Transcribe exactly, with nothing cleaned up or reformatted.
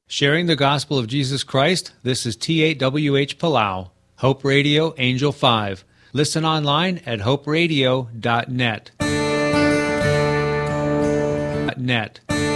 Sharing the gospel of Jesus Christ, this is T eight W H Palau, Hope Radio Angel five. Listen online at hope radio dot net. Net.